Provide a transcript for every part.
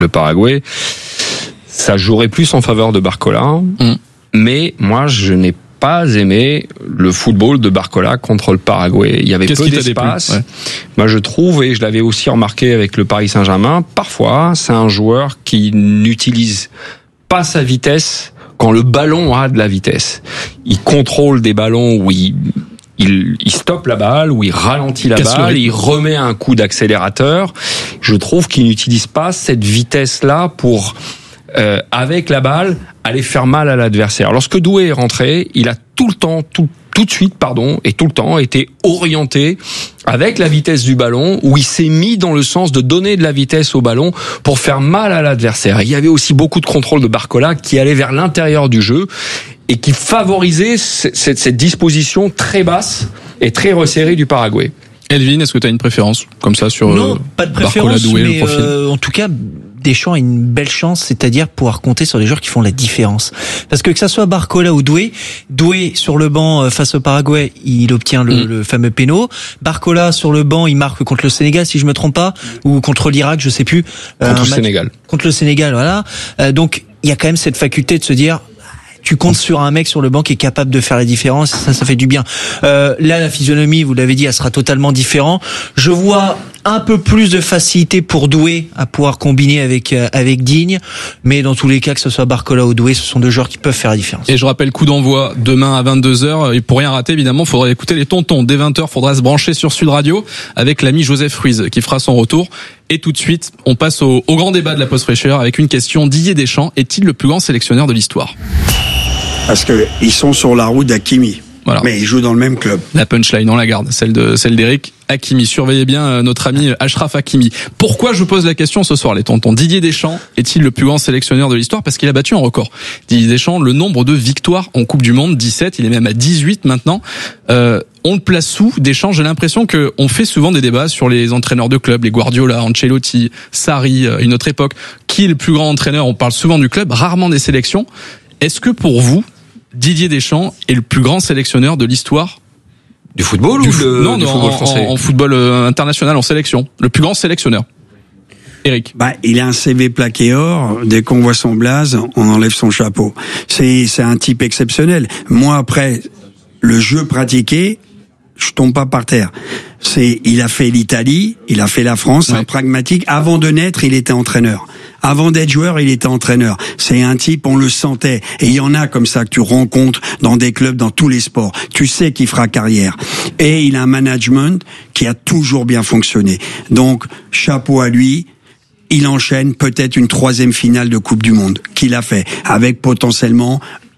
le Paraguay, ça jouerait plus en faveur de Barcola. Mais moi, je n'ai pas aimé le football de Barcola contre le Paraguay. Il y avait peu d'espace. Moi, je trouve, et je l'avais aussi remarqué avec le Paris Saint-Germain, parfois, c'est un joueur qui n'utilise pas sa vitesse quand le ballon a de la vitesse. Il contrôle des ballons où il stoppe la balle, où il ralentit la balle, il remet un coup d'accélérateur. Je trouve qu'il n'utilise pas cette vitesse-là pour, avec la balle, aller faire mal à l'adversaire. Lorsque Doué est rentré, il a tout de suite, été orienté avec la vitesse du ballon, où il s'est mis dans le sens de donner de la vitesse au ballon pour faire mal à l'adversaire. Il y avait aussi beaucoup de contrôle de Barcola qui allait vers l'intérieur du jeu et qui favorisait cette disposition très basse et très resserrée du Paraguay. Elvin, est-ce que tu as une préférence comme ça sur Non, pas de préférence, Barcola, Doué, mais le profil en tout cas, Deschamps a une belle chance, c'est-à-dire pouvoir compter sur des joueurs qui font la différence. Parce que ça soit Barcola ou Doué sur le banc face au Paraguay, il obtient le fameux péno. Barcola sur le banc, il marque contre le Sénégal, si je me trompe pas, ou contre l'Irak, je sais plus. Contre le Sénégal. Contre le Sénégal, voilà. Donc il y a quand même cette faculté de se dire, tu comptes sur un mec sur le banc qui est capable de faire la différence, ça fait du bien. Là, la physionomie, vous l'avez dit, elle sera totalement différente. Je vois un peu plus de facilité pour Doué à pouvoir combiner avec Digne, mais dans tous les cas, que ce soit Barcola ou Doué, ce sont deux joueurs qui peuvent faire la différence. Et je rappelle, coup d'envoi demain à 22h, et pour rien rater, évidemment, faudra écouter les tontons. Dès 20h, faudra se brancher sur Sud Radio avec l'ami Joseph Ruiz qui fera son retour. Et tout de suite, on passe au grand débat de la pause fraîcheur avec une question. Didier Deschamps est-il le plus grand sélectionneur de l'histoire? Parce que ils sont sur la route d'Hakimi. Voilà. Mais ils jouent dans le même club. La punchline, on la garde, celle d'Eric Hakimi. Surveillez bien notre ami Achraf Hakimi. Pourquoi je pose la question ce soir, les tontons? Didier Deschamps est-il le plus grand sélectionneur de l'histoire? Parce qu'il a battu un record. Didier Deschamps, le nombre de victoires en Coupe du Monde, 17, il est même à 18 maintenant. On le place sous Deschamps. J'ai l'impression que on fait souvent des débats sur les entraîneurs de club, les Guardiola, Ancelotti, Sarri, une autre époque. Qui est le plus grand entraîneur? On parle souvent du club, rarement des sélections. Est-ce que pour vous, Didier Deschamps est le plus grand sélectionneur de l'histoire du football du football français? En football international, en sélection. Le plus grand sélectionneur. Eric. Il a un CV plaqué or. Dès qu'on voit son blaze, on enlève son chapeau. C'est un type exceptionnel. Moi, après, le jeu pratiqué, je tombe pas par terre. Il a fait l'Italie, il a fait la France, un pragmatique. Avant de naître, il était entraîneur. Avant d'être joueur, il était entraîneur. C'est un type, on le sentait. Et il y en a comme ça que tu rencontres dans des clubs, dans tous les sports. Tu sais qu'il fera carrière. Et il a un management qui a toujours bien fonctionné. Donc, chapeau à lui. Il enchaîne peut-être une 3e finale de Coupe du Monde qu'il a fait, avec potentiellement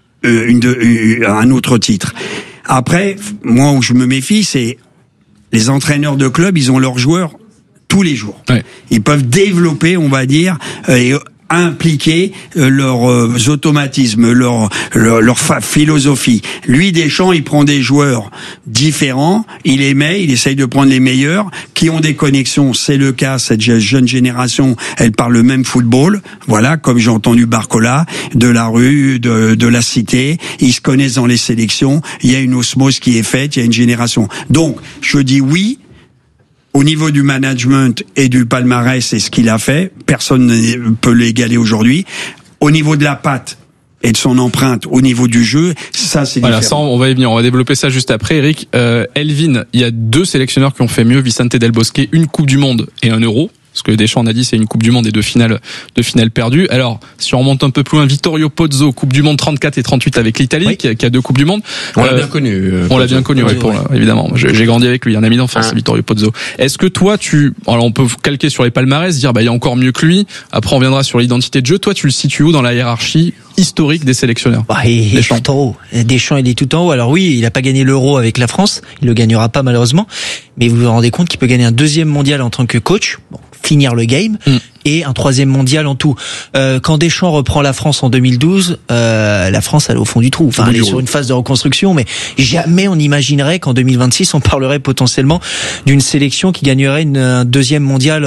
un autre titre. Après, moi où je me méfie, c'est les entraîneurs de club, ils ont leurs joueurs tous les jours. Ils peuvent développer, on va dire, et impliquer leurs automatismes, leur philosophie. Lui, Deschamps, il prend des joueurs différents, il les met, il essaye de prendre les meilleurs, qui ont des connexions. C'est le cas, cette jeune génération, elle parle le même football. Voilà, comme j'ai entendu Barcola, de la rue, de la cité. Ils se connaissent dans les sélections. Il y a une osmose qui est faite, il y a une génération. Donc, je dis oui. Au niveau du management et du palmarès, c'est ce qu'il a fait. Personne ne peut l'égaler aujourd'hui. Au niveau de la patte et de son empreinte, au niveau du jeu, ça c'est différent. Ça, on va y venir. On va développer ça juste après. Eric, Elvin, il y a 2 sélectionneurs qui ont fait mieux. Vicente Del Bosque, une Coupe du Monde et un Euro. Ce que Deschamps en a dit, c'est une Coupe du Monde et 2 finales perdues. Alors, si on remonte un peu plus loin, Vittorio Pozzo, Coupe du Monde 34 et 38 avec l'Italie, qui a 2 Coupes du Monde. On l'a bien connu. On l'a bien connu, évidemment. J'ai grandi avec lui, un ami d'enfance, Vittorio Pozzo. Est-ce que toi, alors on peut calquer sur les palmarès, dire, il y a encore mieux que lui. Après, on viendra sur l'identité de jeu. Toi, tu le situes où dans la hiérarchie historique des sélectionneurs? Il est tout en haut. Deschamps, il est tout en haut. Alors oui, il a pas gagné l'Euro avec la France. Il le gagnera pas, malheureusement. Mais vous vous rendez compte qu'il peut gagner un 2e mondial en tant que coach. Finir le game et un 3e mondial en tout. Quand Deschamps reprend la France en 2012, la France elle est au fond du trou. Enfin, elle est sur une phase de reconstruction, mais jamais on imaginerait qu'en 2026 on parlerait potentiellement d'une sélection qui gagnerait un 2e mondial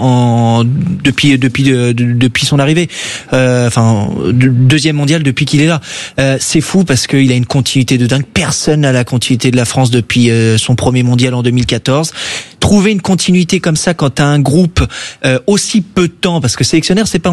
depuis son arrivée. 2e mondial depuis qu'il est là. C'est fou parce qu'il a une continuité de dingue. Personne n'a la continuité de la France depuis son 1er mondial en 2014. Trouver une continuité comme ça quand t'as un groupe aussi peu de temps, parce que sélectionneur c'est pas